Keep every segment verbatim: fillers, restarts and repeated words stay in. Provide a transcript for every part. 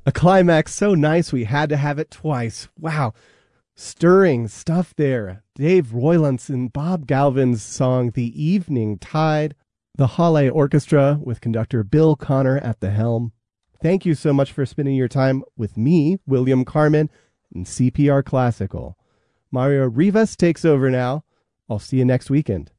A climax so nice we had to have it twice. Wow. Stirring stuff there. Dave Roylance and Bob Galvin's song The Evening Tide. The Halle Orchestra with conductor Bill Connor at the helm. Thank you so much for spending your time with me, William Carmen, and C P R Classical. Mario Rivas takes over now. I'll see you next weekend.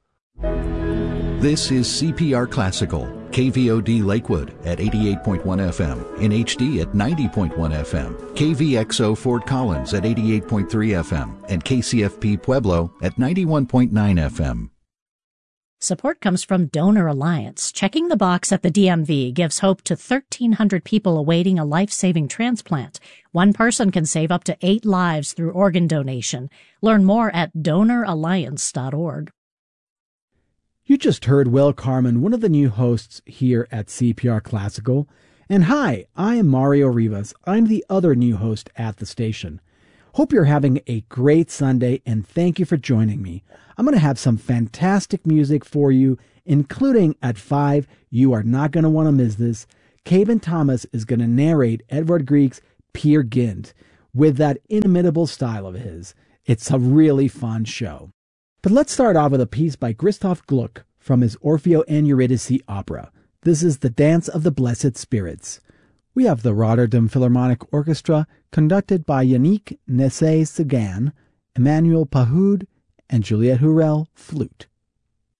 This is C P R Classical, K V O D Lakewood at eighty-eight point one F M, in H D at ninety point one F M, K V X O Fort Collins at eighty-eight point three F M, and K C F P Pueblo at ninety-one point nine F M. Support comes from Donor Alliance. Checking the box at the D M V gives hope to thirteen hundred people awaiting a life-saving transplant. One person can save up to eight lives through organ donation. Learn more at donor alliance dot org. You just heard Will Carmen, one of the new hosts here at C P R Classical. And hi, I am Mario Rivas. I'm the other new host at the station. Hope you're having a great Sunday, and thank you for joining me. I'm going to have some fantastic music for you, including at five, you are not going to want to miss this. Caven Thomas is going to narrate Edvard Grieg's Peer Gynt with that inimitable style of his. It's a really fun show. But let's start off with a piece by Christoph Gluck from his Orfeo and Eurydice opera. This is The Dance of the Blessed Spirits. We have the Rotterdam Philharmonic Orchestra conducted by Yannick Nessé-Segan, Emmanuel Pahoud, and Juliette Hurel, flute.